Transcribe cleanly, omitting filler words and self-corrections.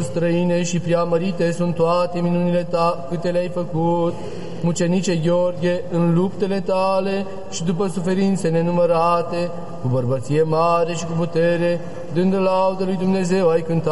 străine și preamărite sunt toate minunile ta câte le-ai făcut. Mucenice Gheorghe, în luptele tale și după suferințe nenumărate, cu bărbăție mare și cu putere, dând laudă lui Dumnezeu ai cântat.